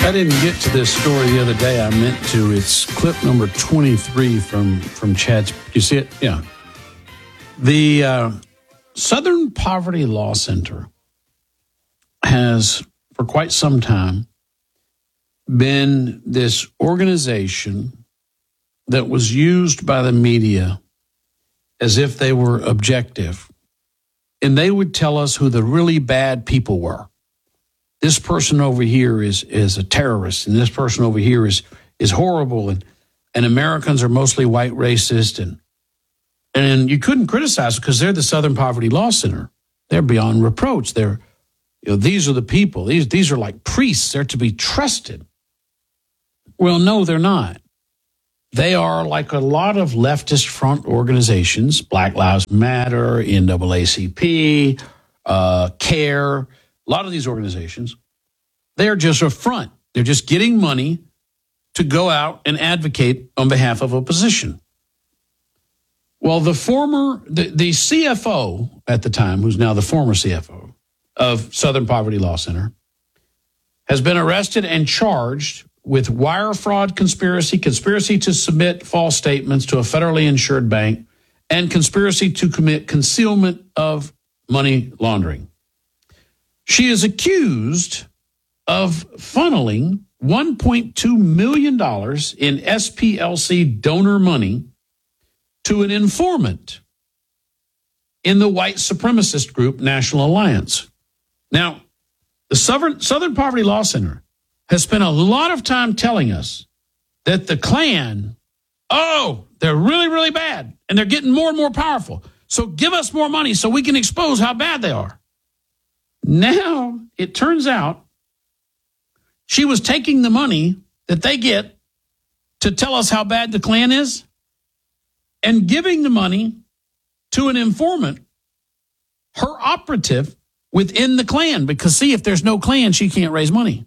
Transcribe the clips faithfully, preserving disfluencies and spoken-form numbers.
I didn't get to this story the other day. I meant to. It's clip number twenty-three from, from Chad's. You see it? Yeah. The uh, Southern Poverty Law Center has, for quite some time, been this organization that was used by the media as if they were objective. And they would tell us who the really bad people were. This person over here is is a terrorist, and this person over here is is horrible, and and Americans are mostly white racist, and and you couldn't criticize it because they're the Southern Poverty Law Center. They're beyond reproach. They're, you know, these are the people. These these are like priests. They're to be trusted. Well, no, they're not. They are like a lot of leftist front organizations, Black Lives Matter, N double A C P, uh, CARE. A lot of these organizations, they're just a front. They're just getting money to go out and advocate on behalf of a position. Well, the former, the, the C F O at the time, who's now the former C F O of Southern Poverty Law Center, has been arrested and charged with wire fraud conspiracy, conspiracy to submit false statements to a federally insured bank, and conspiracy to commit concealment of money laundering. She is accused of funneling one point two million dollars in S P L C donor money to an informant in the white supremacist group National Alliance. Now, the Southern, Southern Poverty Law Center has spent a lot of time telling us that the Klan, oh, they're really, really bad, and they're getting more and more powerful. So give us more money so we can expose how bad they are. Now, it turns out she was taking the money that they get to tell us how bad the Klan is and giving the money to an informant, her operative within the Klan, because, see, if there's no Klan, she can't raise money.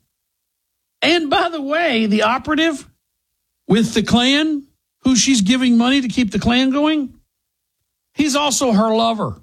And by the way, the operative with the Klan, who she's giving money to keep the Klan going, he's also her lover.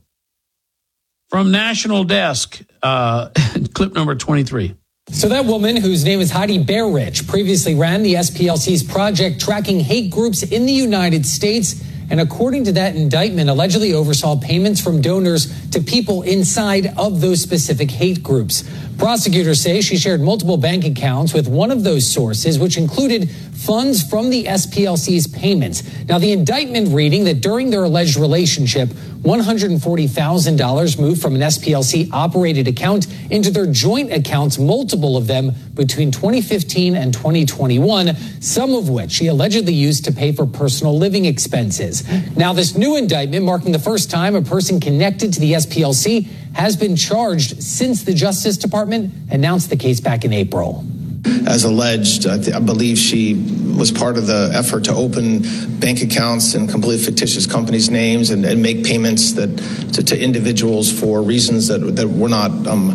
From National Desk, uh, clip number twenty-three. So that woman, whose name is Heidi Bearrich, previously ran the S P L C's project tracking hate groups in the United States, and according to that indictment, allegedly oversaw payments from donors to people inside of those specific hate groups. Prosecutors say she shared multiple bank accounts with one of those sources, which included funds from the S P L C's payments. Now, the indictment reading that during their alleged relationship, one hundred forty thousand dollars moved from an S P L C-operated account into their joint accounts, multiple of them between twenty fifteen and twenty twenty-one, some of which she allegedly used to pay for personal living expenses. Now, this new indictment, marking the first time a person connected to the S P L C has been charged since the Justice Department announced the case back in April. As alleged, I, th- I believe she was part of the effort to open bank accounts in completely fictitious companies' names and, and make payments that to, to individuals for reasons that that were not um,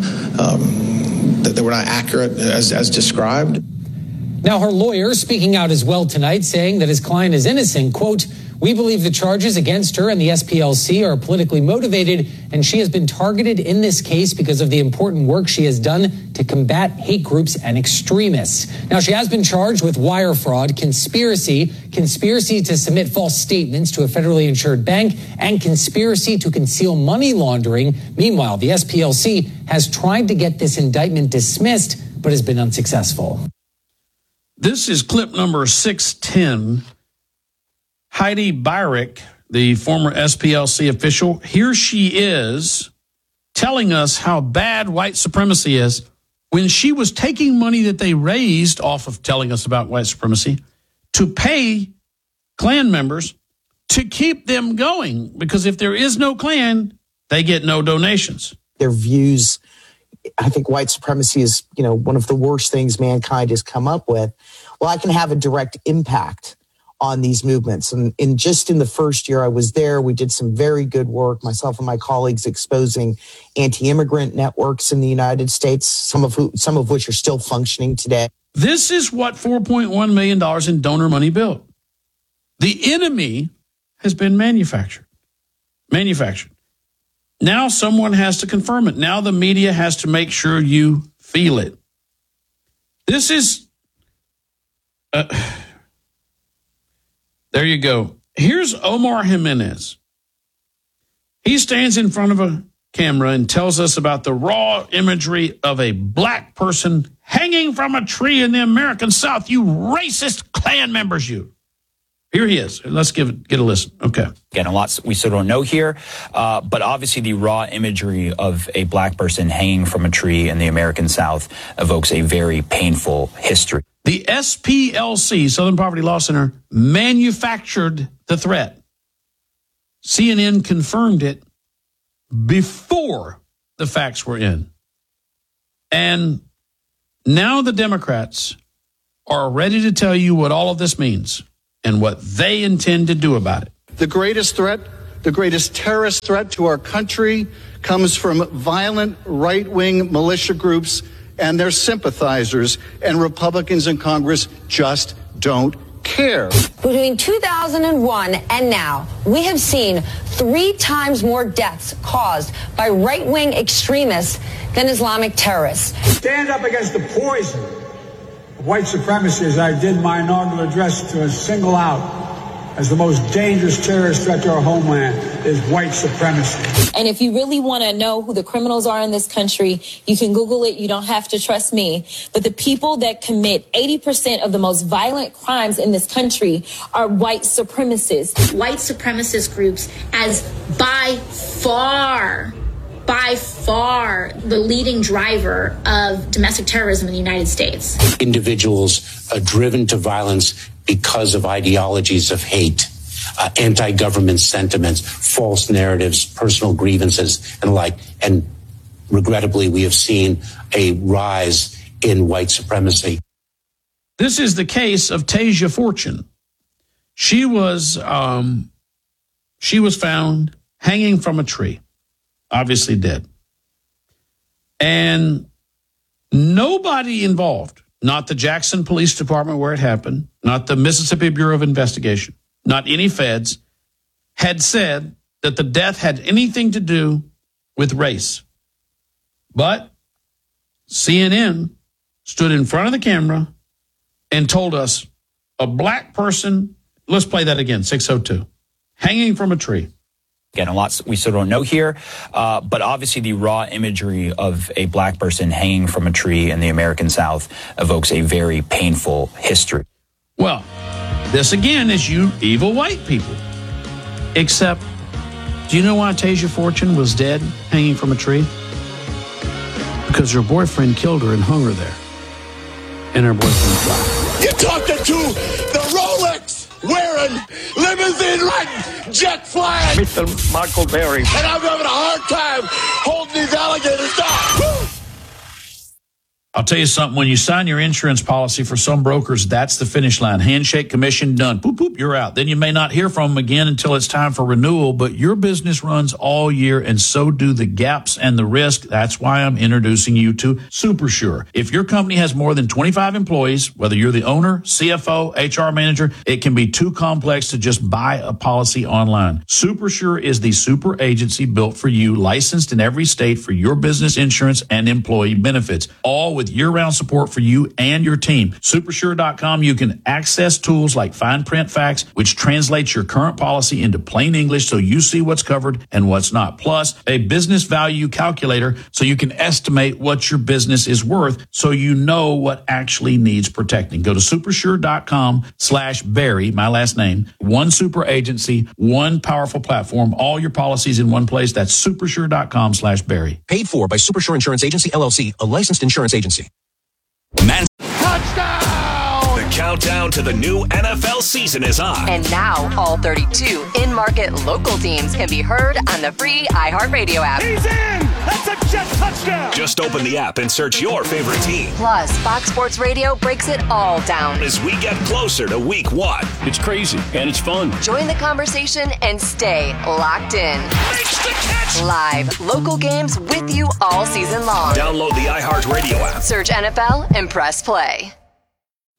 um, that, that were not accurate as, as described. Now, her lawyer speaking out as well tonight, saying that his client is innocent. Quote, "We believe the charges against her and the S P L C are politically motivated, and she has been targeted in this case because of the important work she has done to combat hate groups and extremists." Now, she has been charged with wire fraud, conspiracy, conspiracy to submit false statements to a federally insured bank, and conspiracy to conceal money laundering. Meanwhile, the S P L C has tried to get this indictment dismissed, but has been unsuccessful. This is clip number six ten. Heidi Bearrich, the former S P L C official, here she is telling us how bad white supremacy is when she was taking money that they raised off of telling us about white supremacy to pay Klan members to keep them going. Because if there is no Klan, they get no donations. Their views, I think white supremacy is, you know, one of the worst things mankind has come up with. Well, I can have a direct impact on these movements. And in just in the first year I was there, we did some very good work, myself and my colleagues, exposing anti-immigrant networks in the United States, some of who, some of which are still functioning today. This is what four point one million dollars in donor money built. The enemy has been manufactured. Manufactured. Now someone has to confirm it. Now the media has to make sure you feel it. This is Uh, there you go. Here's Omar Jimenez. He stands in front of a camera and tells us about the raw imagery of a black person hanging from a tree in the American South. You racist Klan members, you. Here he is. Let's give it, get a listen. Okay. Again, a lot we still don't know here, uh, but obviously the raw imagery of a black person hanging from a tree in the American South evokes a very painful history. The S P L C, Southern Poverty Law Center, manufactured the threat. C N N confirmed it before the facts were in. And now the Democrats are ready to tell you what all of this means and what they intend to do about it. The greatest threat, the greatest terrorist threat to our country comes from violent right-wing militia groups and their sympathizers, and Republicans in Congress just don't care. Between two thousand one and now, we have seen three times more deaths caused by right-wing extremists than Islamic terrorists. Stand up against the poison of white supremacy, as I did my inaugural address, to single out as the most dangerous terrorist threat to our homeland is white supremacy. And if you really want to know who the criminals are in this country, you can Google it. You don't have to trust me. But the people that commit eighty percent of the most violent crimes in this country are white supremacists. White supremacist groups as by far, by far the leading driver of domestic terrorism in the United States. Individuals are driven to violence because of ideologies of hate, uh, anti-government sentiments, false narratives, personal grievances, and the like. And regrettably, we have seen a rise in white supremacy. This is the case of Tasia Fortune. She was um, she was found hanging from a tree, obviously dead. And nobody involved, not the Jackson Police Department where it happened, not the Mississippi Bureau of Investigation, not any feds, had said that the death had anything to do with race. But C N N stood in front of the camera and told us a black person, let's play that again, six oh two, hanging from a tree. Again, a lot we still don't know here, uh, but obviously the raw imagery of a black person hanging from a tree in the American South evokes a very painful history. Well, this again is you evil white people. Except, do you know why Tasia Fortune was dead hanging from a tree? Because her boyfriend killed her and hung her there. And her boyfriend died. You're talking to the Rolex wearing, limousine riding, jet flying Mister Michael Berry. And I'm having a hard time holding these alligators down. Woo! I'll tell you something, when you sign your insurance policy for some brokers, that's the finish line. Handshake, commission, done. Boop, boop, you're out. Then you may not hear from them again until it's time for renewal, but your business runs all year, and so do the gaps and the risk. That's why I'm introducing you to SuperSure. If your company has more than twenty-five employees, whether you're the owner, C F O, H R manager, it can be too complex to just buy a policy online. SuperSure is the super agency built for you, licensed in every state for your business insurance and employee benefits, all with year-round support for you and your team. Supersure dot com, you can access tools like fine print facts, which translates your current policy into plain English so you see what's covered and what's not. Plus, a business value calculator so you can estimate what your business is worth so you know what actually needs protecting. Go to supersure dot com slash Barry, my last name, one super agency, one powerful platform, all your policies in one place. That's supersure dot com slash Barry. Paid for by Supersure Insurance Agency, L L C, a licensed insurance agency. Man. Touchdown! The countdown to the new N F L season is on. And now all thirty-two in-market local teams can be heard on the free iHeartRadio app. He's in! That's a Jet touchdown! Just open the app and search your favorite team. Plus, Fox Sports Radio breaks it all down as we get closer to week one. It's crazy and it's fun. Join the conversation and stay locked in. Makes the catch! Live local games with you all season long. Download the iHeartRadio app. Search N F L and press play.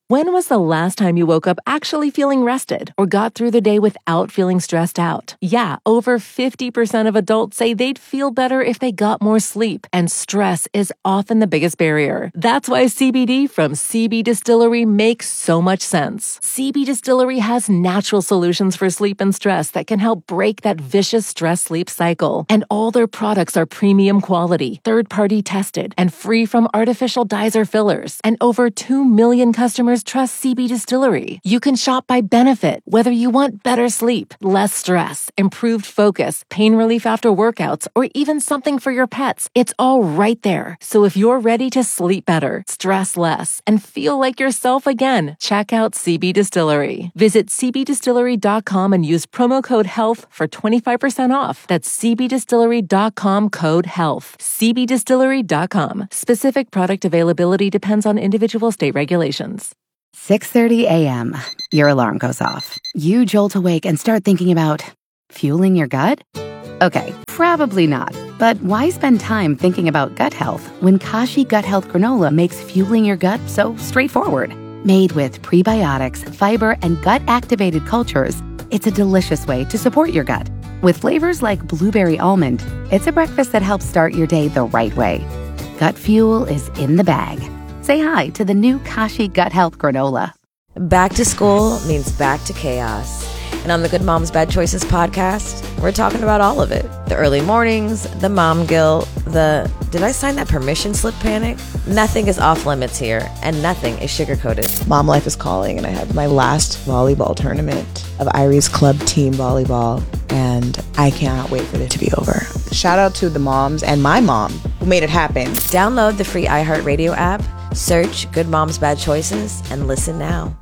When was the last time you woke up actually feeling rested or got through the day without feeling stressed out? Yeah, over fifty percent of adults say they'd feel better if they got more sleep, and stress is often the biggest barrier. That's why C B D from C B Distillery makes so much sense. C B Distillery has natural solutions for sleep and stress that can help break that vicious stress-sleep cycle. And all their products are premium quality, third-party tested, and free from artificial dyes or fillers. And over two million customers trust C B Distillery. You can shop by benefit, whether you want better sleep, less stress, improved focus, pain relief after workouts, or even something for your pets. It's all right there. So if you're ready to sleep better, stress less, and feel like yourself again, check out C B Distillery. Visit c b distillery dot com and use promo code HEALTH for twenty-five percent off. That's c b distillery dot com code HEALTH. c b distillery dot com. Specific product availability depends on individual state regulations. six thirty a.m. Your alarm goes off. You jolt awake and start thinking about fueling your gut? Okay, probably not. But why spend time thinking about gut health when Kashi Gut Health Granola makes fueling your gut so straightforward? Made with prebiotics, fiber, and gut-activated cultures, it's a delicious way to support your gut. With flavors like blueberry almond, it's a breakfast that helps start your day the right way. Gut fuel is in the bag. Say hi to the new Kashi Gut Health Granola. Back to school means back to chaos. And on the Good Moms Bad Choices podcast, we're talking about all of it. The early mornings, the mom guilt, the did I sign that permission slip panic? Nothing is off limits here, and nothing is sugar-coated. Mom life is calling, and I have my last volleyball tournament of Irie's club team volleyball, and I cannot wait for it to be over. Shout out to the moms and my mom who made it happen. Download the free iHeartRadio app, search Good Moms Bad Choices, and listen now.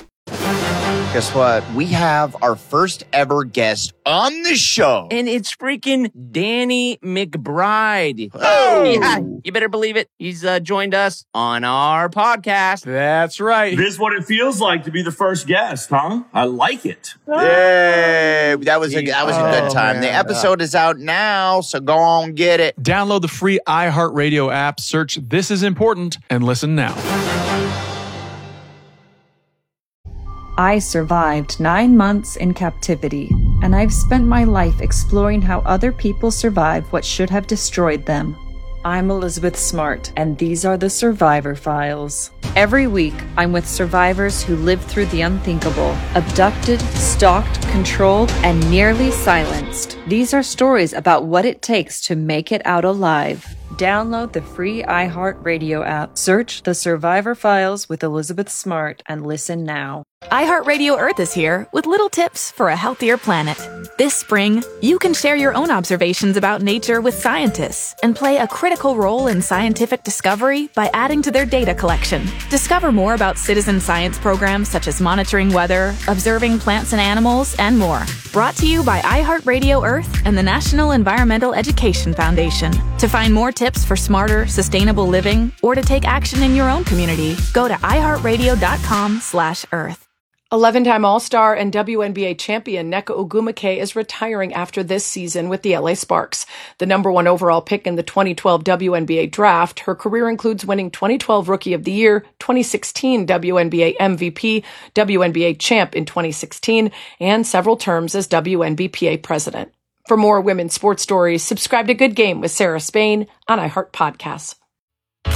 Guess what? We have our first ever guest on the show. And it's freaking Danny McBride. Oh! Yeah, you better believe it. He's uh, joined us on our podcast. That's right. This is what it feels like to be the first guest, huh? I like it. Yay! That was a, that was a good time. Oh, the episode is out now, so go on, get it. Download the free iHeartRadio app, search This Is Important, and listen now. I survived nine months in captivity, and I've spent my life exploring how other people survive what should have destroyed them. I'm Elizabeth Smart, and these are the Survivor Files. Every week, I'm with survivors who lived through the unthinkable, abducted, stalked, controlled, and nearly silenced. These are stories about what it takes to make it out alive. Download the free iHeartRadio app, search The Survivor Files with Elizabeth Smart, and listen now. iHeartRadio Earth is here with little tips for a healthier planet. This spring, you can share your own observations about nature with scientists and play a critical role in scientific discovery by adding to their data collection. Discover more about citizen science programs such as monitoring weather, observing plants and animals, and more. Brought to you by iHeartRadio Earth and the National Environmental Education Foundation. To find more tips for smarter, sustainable living, or to take action in your own community, go to iHeartRadio.com slash Earth. eleven-time All-Star and W N B A champion Nneka Ogwumike is retiring after this season with the L A Sparks. The number one overall pick in the twenty twelve W N B A draft, her career includes winning twenty twelve Rookie of the Year, twenty sixteen W N B A M V P, W N B A champ in twenty sixteen, and several terms as W N B P A president. For more women's sports stories, subscribe to Good Game with Sarah Spain on iHeart Podcasts.